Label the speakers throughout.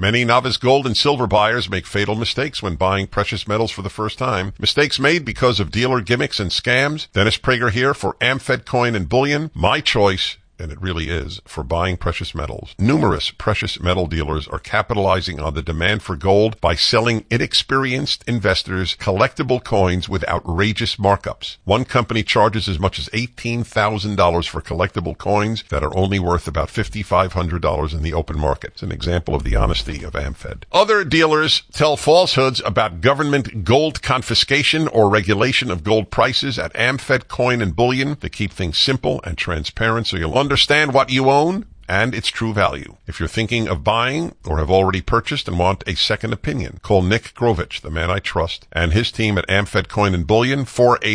Speaker 1: Many novice gold and silver buyers make fatal mistakes when buying precious metals for the first time. Mistakes made because of dealer gimmicks and scams. Dennis Prager here for AmFed Coin and Bullion. My choice, and it really is, for buying precious metals. Numerous precious metal dealers are capitalizing on the demand for gold by selling inexperienced investors collectible coins with outrageous markups. One company charges as much as $18,000 for collectible coins that are only worth about $5,500 in the open market. It's an example of the honesty of AmFed. Other dealers tell falsehoods about government gold confiscation or regulation of gold prices at AmFed Coin and Bullion to keep things simple and transparent so you'll understand what you own and its true value. If you're thinking of buying or have already purchased and want a second opinion, call Nick Grovich, the man I trust, and his team at AmFed Coin and Bullion,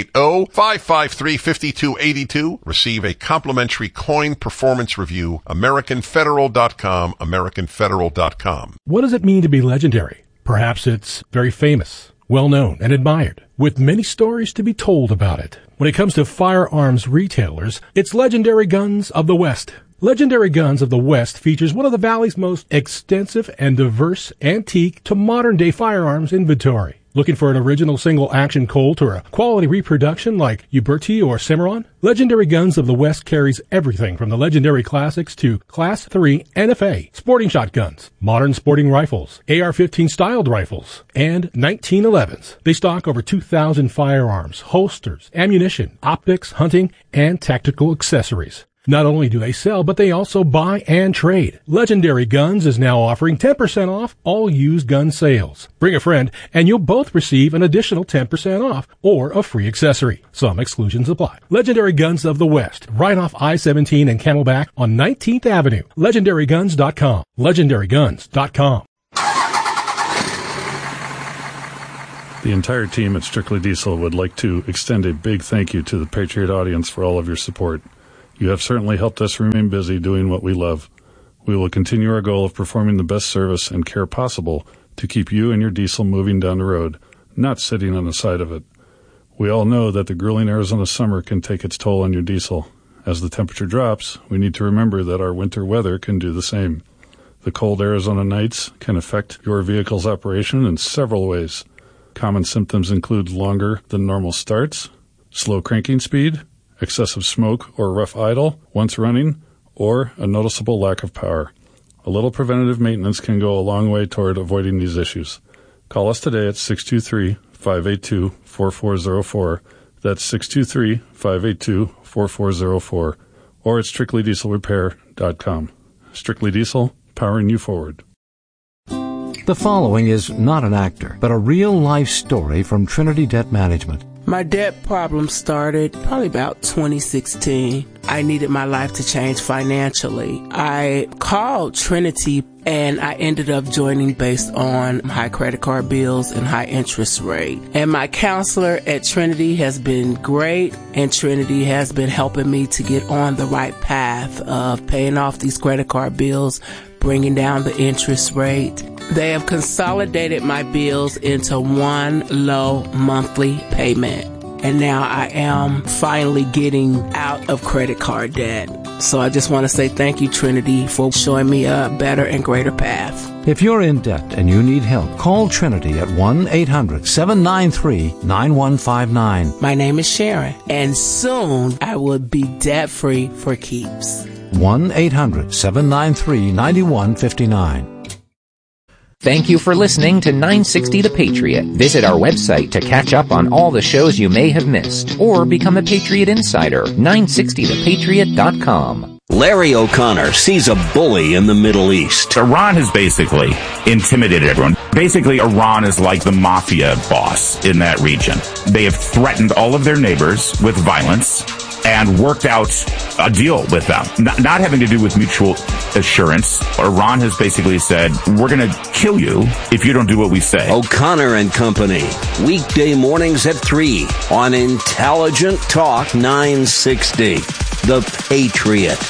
Speaker 1: 480-553-5282. Receive a complimentary coin performance review, AmericanFederal.com, AmericanFederal.com.
Speaker 2: What does it mean to be legendary? Perhaps it's very famous, well-known, and admired, with many stories to be told about it. When it comes to firearms retailers, it's Legendary Guns of the West. Legendary Guns of the West features one of the Valley's most extensive and diverse antique to modern-day firearms inventory. Looking for an original single-action Colt or a quality reproduction like Uberti or Cimarron? Legendary Guns of the West carries everything from the legendary classics to Class 3 NFA, sporting shotguns, modern sporting rifles, AR-15 styled rifles, and 1911s. They stock over 2,000 firearms, holsters, ammunition, optics, hunting, and tactical accessories. Not only do they sell, but they also buy and trade. Legendary Guns is now offering 10% off all used gun sales. Bring a friend, and you'll both receive an additional 10% off or a free accessory. Some exclusions apply. Legendary Guns of the West, right off I-17 and Camelback on 19th Avenue. LegendaryGuns.com. LegendaryGuns.com.
Speaker 3: The entire team at Strictly Diesel would like to extend a big thank you to the Patriot audience for all of your support. You have certainly helped us remain busy doing what we love. We will continue our goal of performing the best service and care possible to keep you and your diesel moving down the road, not sitting on the side of it. We all know that the grueling Arizona summer can take its toll on your diesel. As the temperature drops, we need to remember that our winter weather can do the same. The cold Arizona nights can affect your vehicle's operation in several ways. Common symptoms include longer than normal starts, slow cranking speed, excessive smoke or rough idle once running, or a noticeable lack of power. A little preventative maintenance can go a long way toward avoiding these issues. Call us today at 623-582-4404. That's 623-582-4404. Or at strictlydieselrepair.com. Strictly Diesel, powering you forward.
Speaker 4: The following is not an actor, but a real-life story from Trinity Debt Management.
Speaker 5: My debt problem started probably about 2016. I needed my life to change financially. I called Trinity and I ended up joining based on high credit card bills and high interest rate. And my counselor at Trinity has been great, and Trinity has been helping me to get on the right path of paying off these credit card bills, bringing down the interest rate. They have consolidated my bills into one low monthly payment. And now I am finally getting out of credit card debt. So I just want to say thank you, Trinity, for showing me a better and greater path.
Speaker 4: If you're in debt and you need help, call Trinity at 1-800-793-9159.
Speaker 5: My name is Sharon, and soon I will be debt-free for keeps.
Speaker 4: 1-800-793-9159.
Speaker 6: Thank you for listening to 960 The Patriot. Visit our website to catch up on all the shows you may have missed, or become a Patriot Insider, 960thepatriot.com.
Speaker 7: Larry O'Connor sees a bully in the Middle East.
Speaker 8: Iran has basically intimidated everyone. Basically, Iran is like the mafia boss in that region. They have threatened all of their neighbors with violence and worked out a deal with them, not having to do with mutual assurance. Iran has basically said, we're going to kill you if you don't do what we say.
Speaker 7: O'Connor and Company, weekday mornings at 3 on Intelligent Talk 960. The Patriot.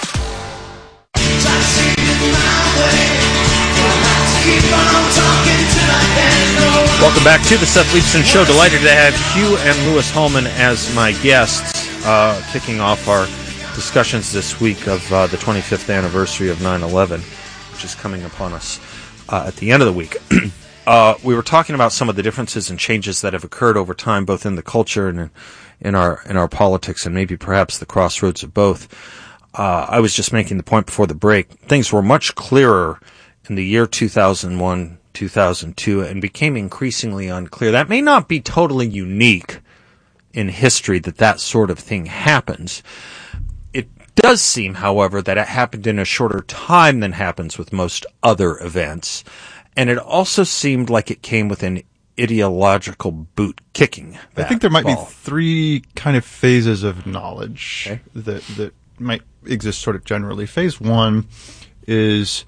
Speaker 9: Welcome back to the Seth Leibsohn Show. Delighted to have Hugh and Louis Holman as my guests, kicking off our discussions this week of the 25th anniversary of 9/11, which is coming upon us at the end of the week. We were talking about some of the differences and changes that have occurred over time, both in the culture and in our politics, and maybe perhaps the crossroads of both. I was just making the point before the break. Things were much clearer in the year 2001, 2002, and became increasingly unclear. That may not be totally unique in history that sort of thing happens. It does seem, however, that it happened in a shorter time than happens with most other events. And it also seemed like it came with an ideological boot kicking.
Speaker 10: I think there might be three kind of phases of knowledge that might exist sort of generally. Phase one is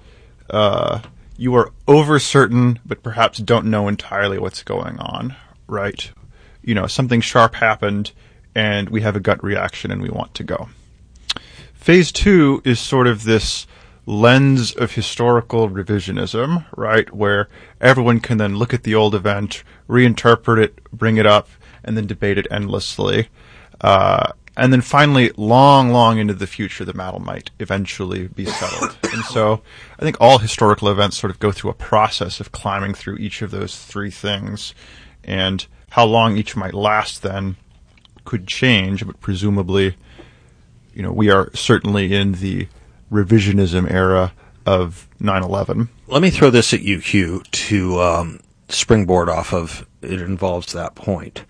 Speaker 10: you are over certain, but perhaps don't know entirely what's going on, right? You know, something sharp happened and we have a gut reaction and we want to go. Phase two is sort of this lens of historical revisionism, right, where everyone can then look at the old event, reinterpret it, bring it up, and then debate it endlessly. And then finally, long into the future, the matter might eventually be settled. And so I think all historical events sort of go through a process of climbing through each of those three things. And how long each might last then could change, but presumably, you know, we are certainly in the revisionism era of 9/11.
Speaker 9: Let me throw this at you, Hugh, to springboard off of. It involves that point.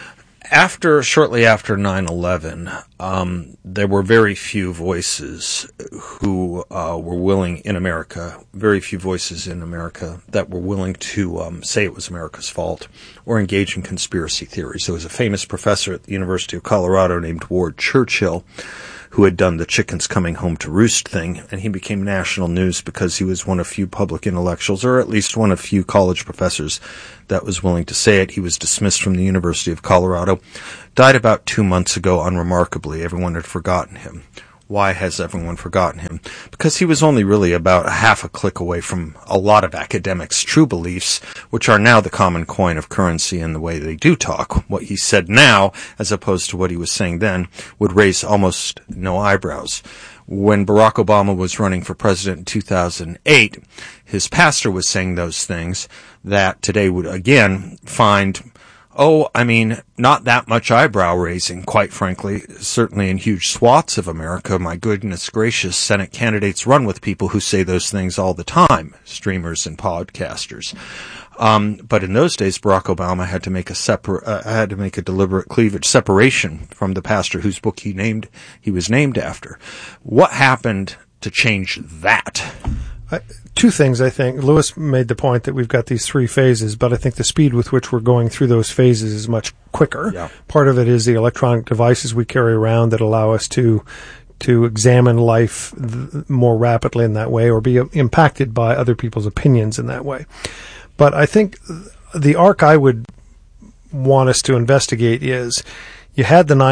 Speaker 9: Shortly after 9/11, there were very few voices who were willing in America, very few voices in America that were willing to say it was America's fault or engage in conspiracy theories. There was a famous professor at the University of Colorado named Ward Churchill who had done the chickens coming home to roost thing, and he became national news because he was one of few public intellectuals, or at least one of few college professors that was willing to say it. He was dismissed from the University of Colorado, died about 2 months ago unremarkably. Everyone had forgotten him. Why has everyone forgotten him? Because he was only really about half a click away from a lot of academics' true beliefs, which are now the common coin of currency in the way they do talk. What he said now, as opposed to what he was saying then, would raise almost no eyebrows. When Barack Obama was running for president in 2008, his pastor was saying those things that today would again find not that much eyebrow raising, quite frankly, certainly in huge swaths of America. My goodness gracious, Senate candidates run with people who say those things all the time, streamers and podcasters. But in those days, Barack Obama had to make a deliberate cleavage separation from the pastor whose book he was named after. What happened to change that?
Speaker 11: Two things, I think. Lewis made the point that we've got these three phases, but I think the speed with which we're going through those phases is much quicker. Yeah. Part of it is the electronic devices we carry around that allow us to examine life more rapidly in that way, or be impacted by other people's opinions in that way. But I think the arc I would want us to investigate is you had the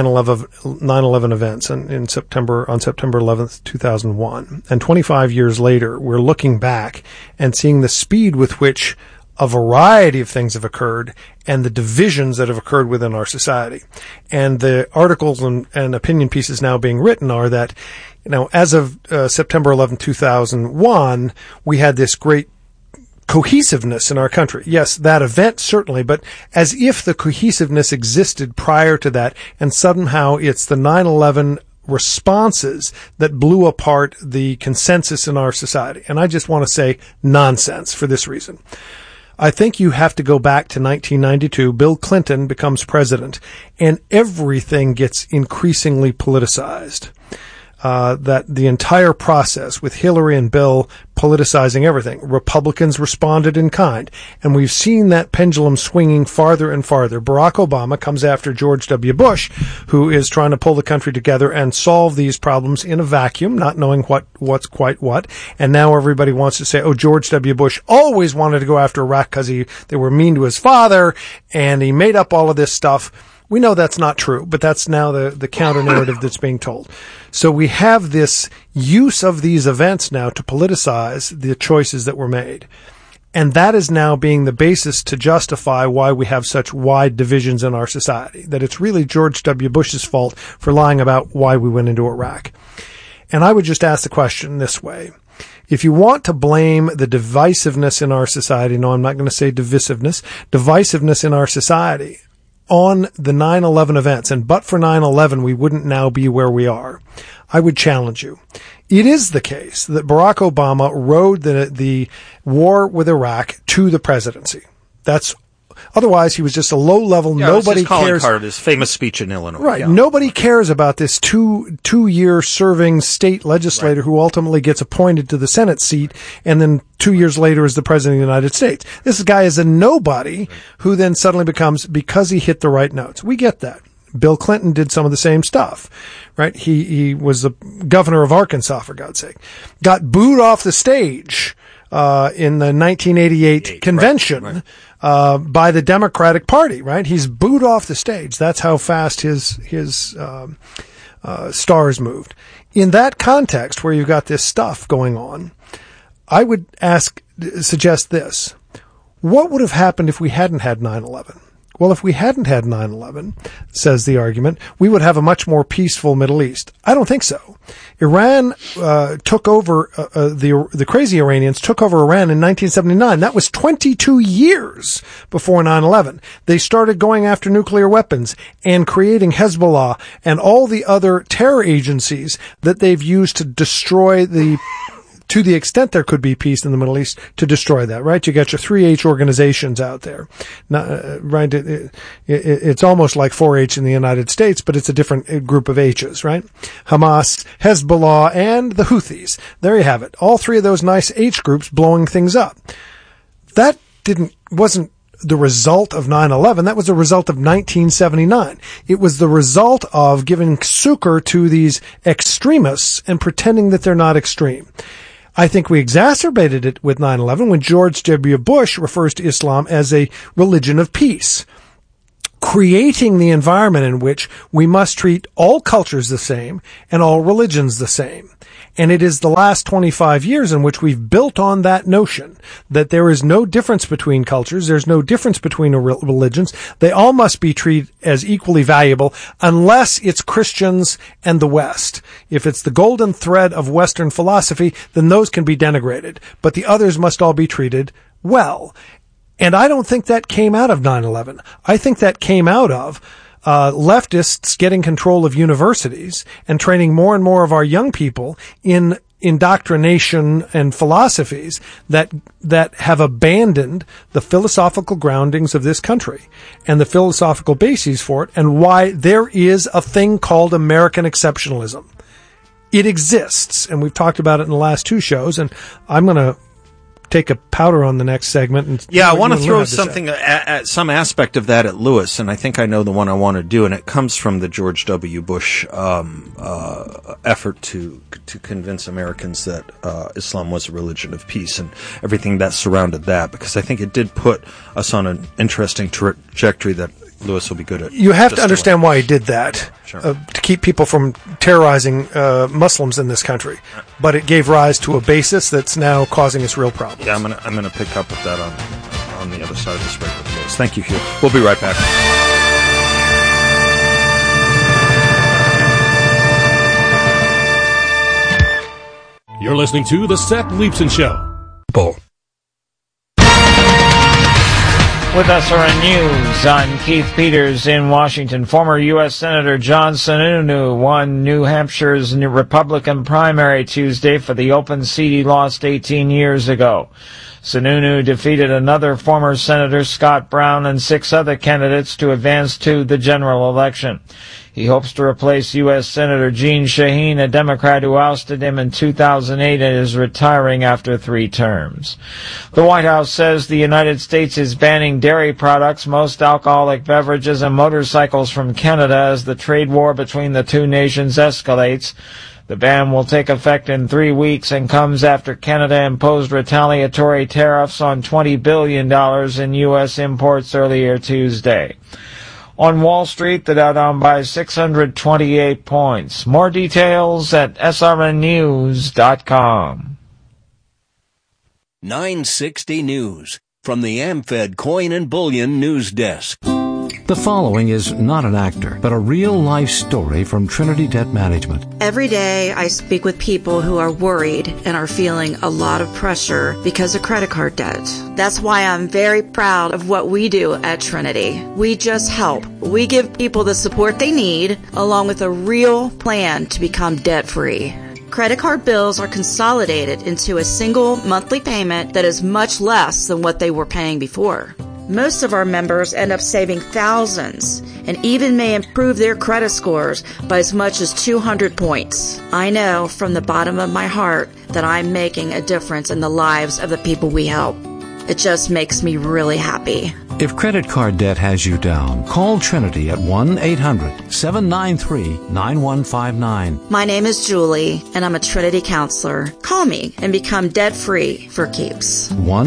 Speaker 11: 9/11 events on September 11th, 2001. And 25 years later, we're looking back and seeing the speed with which a variety of things have occurred and the divisions that have occurred within our society. And the articles and opinion pieces now being written are that, as of September 11th, 2001, we had this great cohesiveness in our country. Yes, that event certainly, but as if the cohesiveness existed prior to that, and somehow it's the 9/11 responses that blew apart the consensus in our society. And I just want to say nonsense for this reason. I think you have to go back to 1992. Bill Clinton becomes president, and everything gets increasingly politicized. That the entire process with Hillary and Bill politicizing everything. Republicans responded in kind. And we've seen that pendulum swinging farther and farther. Barack Obama comes after George W. Bush, who is trying to pull the country together and solve these problems in a vacuum, not knowing what's quite what. And now everybody wants to say, George W. Bush always wanted to go after Iraq because they were mean to his father, and he made up all of this stuff. We know that's not true, but that's now the counter narrative that's being told. So we have this use of these events now to politicize the choices that were made. And that is now being the basis to justify why we have such wide divisions in our society, that it's really George W. Bush's fault for lying about why we went into Iraq. And I would just ask the question this way. If you want to blame the divisiveness in our society, no, I'm not going to say divisiveness in our society on the 9/11 events, and but for 9/11, we wouldn't now be where we are, I would challenge you. It is the case that Barack Obama rode the war with Iraq to the presidency. Otherwise, he was just a low-level, nobody cares.
Speaker 9: Colin Carter's famous speech in Illinois.
Speaker 11: Right.
Speaker 9: Yeah.
Speaker 11: Nobody cares about this two-year serving state legislator who ultimately gets appointed to the Senate seat and then 2 years later is the president of the United States. This guy is a nobody who then suddenly becomes, because he hit the right notes. We get that. Bill Clinton did some of the same stuff, right? He was the governor of Arkansas, for God's sake. Got booed off the stage in the 1988 convention by the Democratic Party, right? He's booed off the stage. That's how fast his stars moved. In that context, where you've got this stuff going on, I would suggest this. What would have happened if we hadn't had 9/11? Well, if we hadn't had 9/11, says the argument, we would have a much more peaceful Middle East. I don't think so. Iran took over, the crazy Iranians took over Iran in 1979. That was 22 years before 9/11. They started going after nuclear weapons and creating Hezbollah and all the other terror agencies that they've used to destroy to the extent there could be peace in the Middle East, to destroy that, right? You got your 3H organizations out there. Right? It's almost like 4H in the United States, but it's a different group of H's, right? Hamas, Hezbollah, and the Houthis. There you have it. All three of those nice H groups blowing things up. That wasn't the result of 9/11. That was the result of 1979. It was the result of giving succor to these extremists and pretending that they're not extreme. I think we exacerbated it with 9/11 when George W. Bush refers to Islam as a religion of peace, creating the environment in which we must treat all cultures the same and all religions the same. And it is the last 25 years in which we've built on that notion that there is no difference between cultures, there's no difference between religions, they all must be treated as equally valuable unless it's Christians and the West. If it's the golden thread of Western philosophy, then those can be denigrated, but the others must all be treated well. And I don't think that came out of 9/11. I think that came out of leftists getting control of universities and training more and more of our young people in indoctrination and philosophies that have abandoned the philosophical groundings of this country and the philosophical bases for it, and why there is a thing called American exceptionalism. It exists, and we've talked about it in the last two shows, and I'm going to take a powder on the next segment. And
Speaker 9: I want to throw something at some aspect of that at Lewis, and I think I know the one I want to do, and it comes from the George W. Bush effort to convince Americans that Islam was a religion of peace and everything that surrounded that, because I think it did put us on an interesting trajectory that Lewis will be good at.
Speaker 11: You have to understand why he did that,
Speaker 9: sure.
Speaker 11: To keep people from terrorizing Muslims in this country. But it gave rise to a basis that's now causing us real problems.
Speaker 9: Yeah, I'm gonna pick up with that on the other side of this break with Lewis. Thank you, Hugh. We'll be right back.
Speaker 2: You're listening to The Seth Leibsohn Show.
Speaker 12: With us are news on Keith Peters in Washington. Former U.S. Senator John Sununu won New Hampshire's Republican primary Tuesday for the open seat he lost 18 years ago. Sununu defeated another former Senator, Scott Brown, and 6 other candidates to advance to the general election. He hopes to replace U.S. Senator Jeanne Shaheen, a Democrat who ousted him in 2008 and is retiring after 3 terms. The White House says the United States is banning dairy products, most alcoholic beverages, and motorcycles from Canada as the trade war between the two nations escalates. The ban will take effect in 3 weeks and comes after Canada imposed retaliatory tariffs on $20 billion in U.S. imports earlier Tuesday. On Wall Street, the Dow down by 628 points. More details at srnnews.com.
Speaker 7: 960 News from the AmFed Coin and Bullion News Desk.
Speaker 4: The following is not an actor, but a real-life story from Trinity Debt Management.
Speaker 13: Every day I speak with people who are worried and are feeling a lot of pressure because of credit card debt. That's why I'm very proud of what we do at Trinity. We just help. We give people the support they need, along with a real plan to become debt-free. Credit card bills are consolidated into a single monthly payment that is much less than what they were paying before. Most of our members end up saving thousands and even may improve their credit scores by as much as 200 points. I know from the bottom of my heart that I'm making a difference in the lives of the people we help. It just makes me really happy.
Speaker 4: If credit card debt has you down, call Trinity at 1-800-793-9159.
Speaker 13: My name is Julie, and I'm a Trinity counselor. Call me and become debt-free for keeps.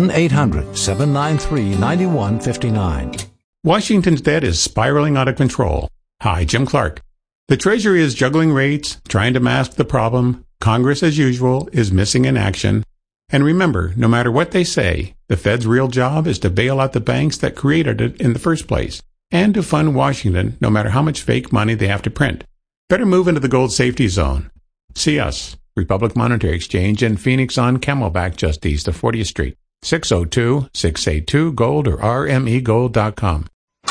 Speaker 4: 1-800-793-9159.
Speaker 14: Washington's debt is spiraling out of control. Hi, Jim Clark. The Treasury is juggling rates, trying to mask the problem. Congress, as usual, is missing in action. And remember, no matter what they say, the Fed's real job is to bail out the banks that created it in the first place, and to fund Washington no matter how much fake money they have to print. Better move into the gold safety zone. See us, Republic Monetary Exchange in Phoenix on Camelback just east of 40th Street. 602-682-GOLD or rmegold.com.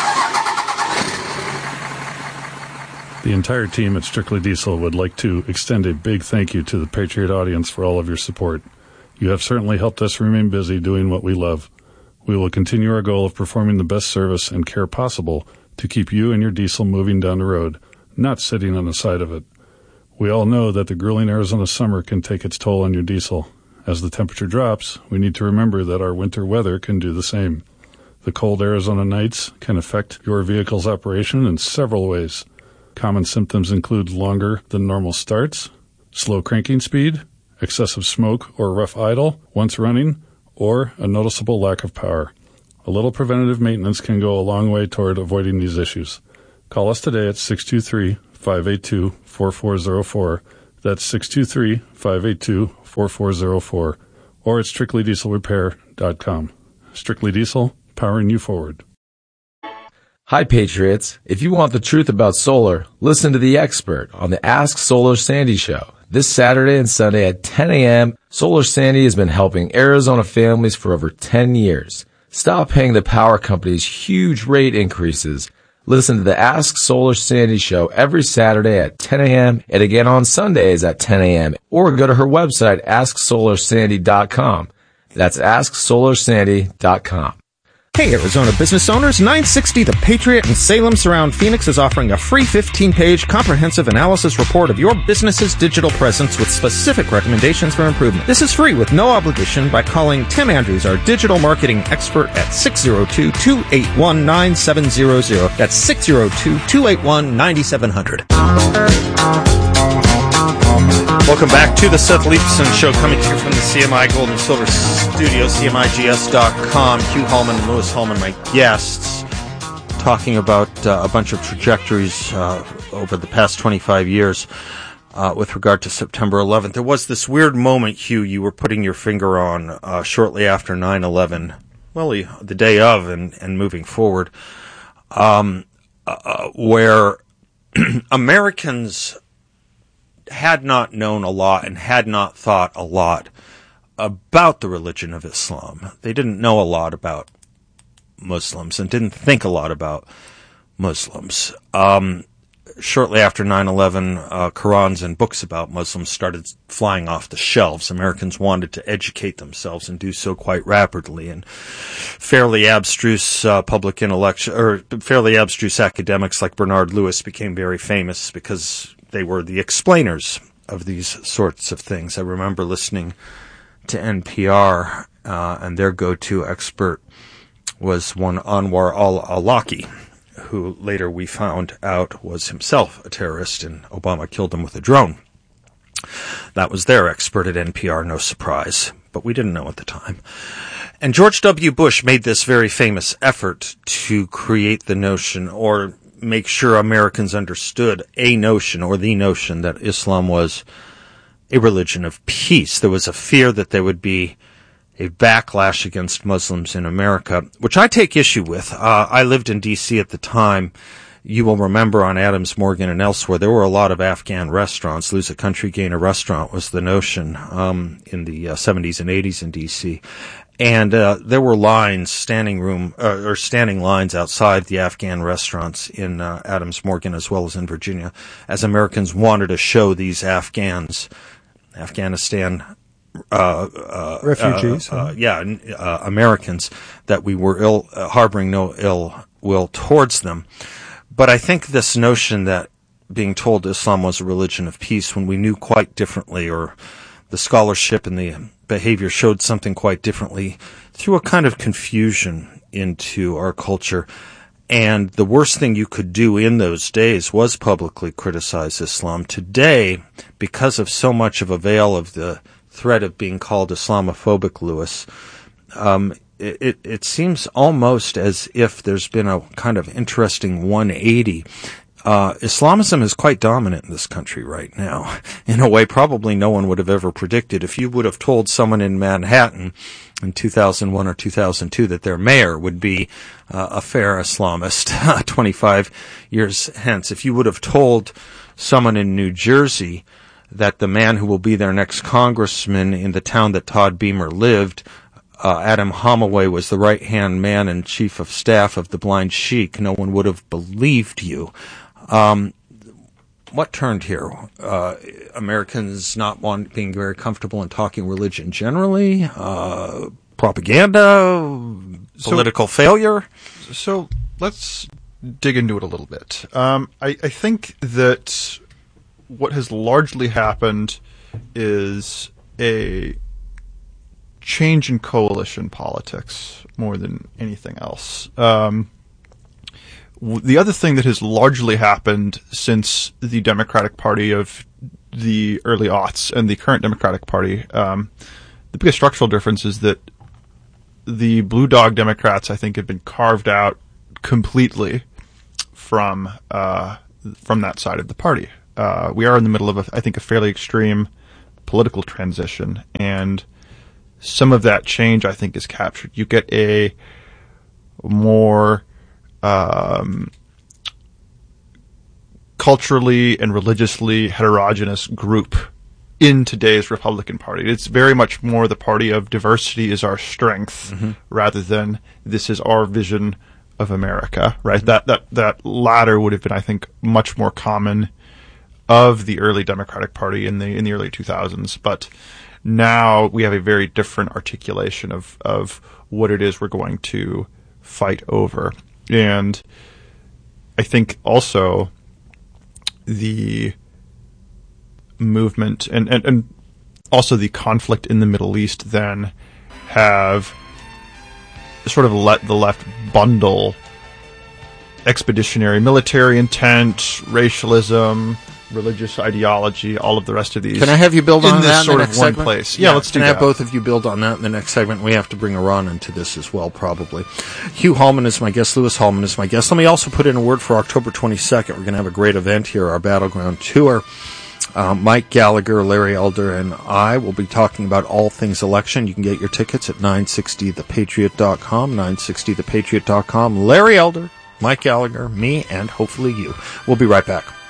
Speaker 3: The entire team at Strictly Diesel would like to extend a big thank you to the Patriot audience for all of your support. You have certainly helped us remain busy doing what we love. We will continue our goal of performing the best service and care possible to keep you and your diesel moving down the road, not sitting on the side of it. We all know that the grueling Arizona summer can take its toll on your diesel. As the temperature drops, we need to remember that our winter weather can do the same. The cold Arizona nights can affect your vehicle's operation in several ways. Common symptoms include longer than normal starts, slow cranking speed, excessive smoke or rough idle once running, or a noticeable lack of power. A little preventative maintenance can go a long way toward avoiding these issues. Call us today at 623-582-4404. That's 623-582-4404. Or at strictlydieselrepair.com. Strictly Diesel, powering you forward.
Speaker 15: Hi, Patriots. If you want the truth about solar, listen to The Expert on the Ask Solar Sandy Show. This Saturday and Sunday at 10 a.m., Solar Sandy has been helping Arizona families for over 10 years. Stop paying the power companies huge rate increases. Listen to the Ask Solar Sandy Show every Saturday at 10 a.m. and again on Sundays at 10 a.m. Or go to her website, AskSolarSandy.com. That's AskSolarSandy.com.
Speaker 16: Hey, Arizona business owners, 960 The Patriot in Salem Surround Phoenix is offering a free 15-page comprehensive analysis report of your business's digital presence with specific recommendations for improvement. This is free with no obligation by calling Tim Andrews, our digital marketing expert, at 602-281-9700. That's 602-281-9700.
Speaker 9: Welcome back to the Seth Leifson Show, coming to you from the CMI Gold and Silver Studio, CMIGS.com. Hugh Hallman and Lewis Hallman, my guests, talking about a bunch of trajectories over the past 25 years with regard to September 11th. There was this weird moment, Hugh, you were putting your finger on shortly after 9/11, well, the day of and moving forward, where Americans had not known a lot and had not thought a lot about the religion of Islam. They didn't know a lot about Muslims and didn't think a lot about Muslims. Shortly after 9/11, Qurans and books about Muslims started flying off the shelves. Americans wanted to educate themselves and do so quite rapidly. And fairly abstruse fairly abstruse academics like Bernard Lewis became very famous because they were the explainers of these sorts of things. I remember listening to NPR, and their go-to expert was one Anwar al-Awlaki, who later we found out was himself a terrorist, and Obama killed him with a drone. That was their expert at NPR, no surprise, but we didn't know at the time. And George W. Bush made this very famous effort to create the notion, or make sure Americans understood a notion, or the notion, that Islam was a religion of peace. There was a fear that there would be a backlash against Muslims in America, which I take issue with. I lived in D.C. at the time. You will remember on Adams Morgan and elsewhere, there were a lot of Afghan restaurants. Lose a Country, Gain a Restaurant was the notion in the 70s and 80s in D.C. And there were lines, standing lines outside the Afghan restaurants in Adams Morgan as well as in Virginia, as Americans wanted to show these Afghanistan
Speaker 11: refugees,
Speaker 9: Americans, that we were harboring no ill will towards them. But I think this notion that being told Islam was a religion of peace when we knew quite differently, or the scholarship and the behavior showed something quite differently, threw a kind of confusion into our culture. And the worst thing you could do in those days was publicly criticize Islam. Today, because of so much of a veil of the threat of being called Islamophobic, Lewis, it seems almost as if there's been a kind of interesting 180. Islamism is quite dominant in this country right now, in a way probably no one would have ever predicted. If you would have told someone in Manhattan in 2001 or 2002 that their mayor would be a fair Islamist 25 years hence, if you would have told someone in New Jersey that the man who will be their next congressman in the town that Todd Beamer lived, Adam Holloway, was the right-hand man and chief of staff of the blind sheik, no one would have believed you. What turned here? Americans not being very comfortable in talking religion generally? Propaganda? Political failure?
Speaker 10: So let's dig into it a little bit. I think that what has largely happened is a change in coalition politics more than anything else. The other thing that has largely happened since the Democratic Party of the early aughts and the current Democratic Party, the biggest structural difference is that the Blue Dog Democrats, I think, have been carved out completely from that side of the party. We are in the middle of, I think, a fairly extreme political transition, and some of that change, I think, is captured. You get a more culturally and religiously heterogeneous group in today's Republican Party. It's very much more the party of diversity is our strength, rather than this is our vision of America, right? That latter would have been, I think, much more common of the early Democratic Party in the early 2000s, but now we have a very different articulation of what it is we're going to fight over. And I think also the movement and also the conflict in the Middle East then have sort of let the left bundle expeditionary military intent, racialism, religious ideology, all of the rest of these.
Speaker 9: Can I have you build on that
Speaker 10: in
Speaker 9: the
Speaker 10: this
Speaker 9: next
Speaker 10: sort of one
Speaker 9: segment?
Speaker 10: place? Yeah, let's do that.
Speaker 9: Can I have both of you build on that in the next segment? We have to bring Iran into this as well, probably. Hugh Hallman is my guest. Lewis Hallman is my guest. Let me also put in a word for October 22nd. We're going to have a great event here, our Battleground Tour. Mike Gallagher, Larry Elder, and I will be talking about all things election. You can get your tickets at 960thepatriot.com, 960thepatriot.com. Larry Elder, Mike Gallagher, me, and hopefully you. We'll be right back.